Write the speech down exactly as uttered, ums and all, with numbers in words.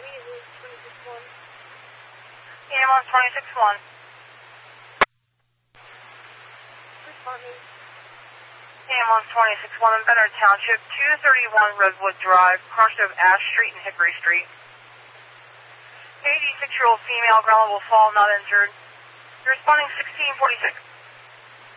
Ambulance twenty-six one. Ambulance twenty-six one in Benner Township, two thirty-one Redwood Drive, crossed of Ash Street and Hickory Street. eighty-six-year-old female, ground level fall, not injured. You're responding sixteen forty-six.